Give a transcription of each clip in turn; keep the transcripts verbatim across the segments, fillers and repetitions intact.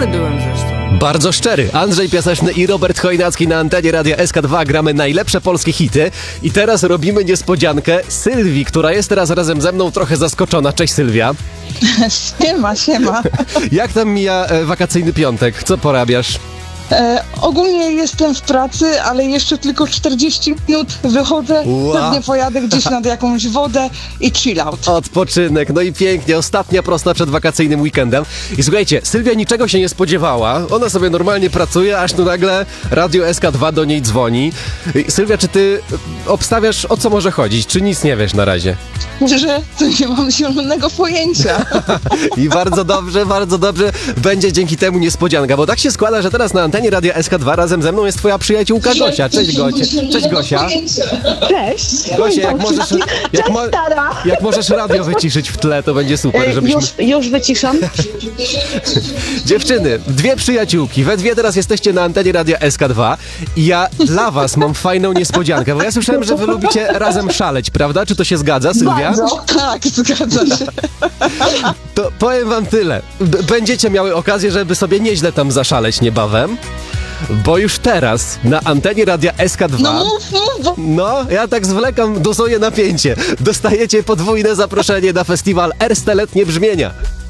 szczery byłem zresztą. Bardzo szczery. Andrzej Piaseczny i Robert Chojnacki na antenie Radia S K dwa. Gramy najlepsze polskie hity. I teraz robimy niespodziankę Sylwii, która jest teraz razem ze mną trochę zaskoczona. Cześć Sylwia. Siema, siema. Jak tam mija e, wakacyjny piątek? Co porabiasz? E, ogólnie jestem w pracy, ale jeszcze tylko czterdzieści minut wychodzę, Wow. pewnie pojadę gdzieś nad jakąś wodę i chill out. Odpoczynek, no i pięknie, ostatnia prosta przed wakacyjnym weekendem. I słuchajcie, Sylwia niczego się nie spodziewała, ona sobie normalnie pracuje, aż tu nagle Radio S K dwa do niej dzwoni. I Sylwia, czy ty obstawiasz, o co może chodzić, czy nic nie wiesz na razie? Że to nie mam zielonego pojęcia. I bardzo dobrze, bardzo dobrze, będzie dzięki temu niespodzianka, bo tak się składa, że teraz na antenie Radia S K dwa razem ze mną jest twoja przyjaciółka Gosia. Cześć Gosia. Cześć Gosia. Cześć. Gosia, jak możesz, jak, mo- stara. jak możesz radio wyciszyć w tle, to będzie super, E, żebyśmy... Już, już wyciszam. Dziewczyny, dwie przyjaciółki, we dwie teraz jesteście na antenie Radia S K dwa i ja dla was mam fajną niespodziankę, bo ja słyszałem, że wy lubicie razem szaleć, prawda? Czy to się zgadza, Sylwia? Bardzo. Tak, zgadza się. To powiem wam tyle. B- będziecie miały okazję, żeby sobie nieźle tam zaszaleć niebawem, bo już teraz na antenie Radia S K dwa... No mów, mów, bo No, ja tak zwlekam, dozuję napięcie. Dostajecie podwójne zaproszenie na festiwal Ersteletnie Brzmienia.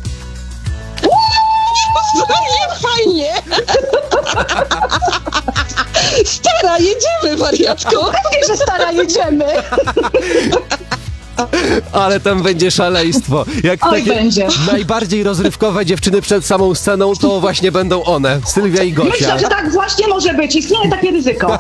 nie fajnie. Stara, jedziemy, wariatko. Pewnie, że stara, jedziemy. Ale tam będzie szaleństwo. Jak Oj, takie będzie. najbardziej rozrywkowe dziewczyny przed samą sceną, to właśnie będą one, Sylwia i Gosia. Myślę, że tak właśnie może być. Istnieje takie ryzyko.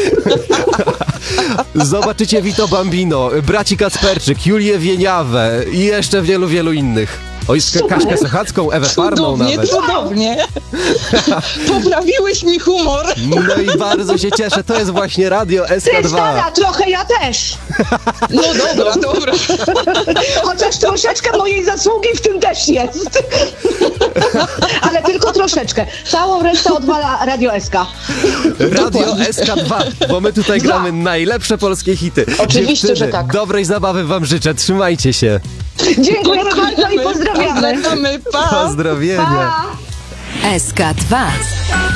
Zobaczycie Vito Bambino, braci Kacperczyk, Julię Wieniawę i jeszcze wielu, wielu innych. Oj, Super. Kaśkę Sochacką, Ewę Farną Cudownie, nawet. cudownie. Poprawiłeś mi humor. No i bardzo się cieszę, to jest właśnie Radio S K Ty dwa. stara, trochę ja też. No dobra, dobra. Chociaż troszeczkę mojej zasługi w tym też jest. Ale tylko troszeczkę. Całą resztę odwala Radio S K. Radio S K dwa, bo my tutaj Dwa. gramy najlepsze polskie hity. Oczywiście, Dziewczyny, że tak. dobrej zabawy wam życzę, trzymajcie się. Dziękujemy bardzo i pozdrawiamy. Pozdrawiamy, pa. Pozdrowienia. Pa! S K dwa.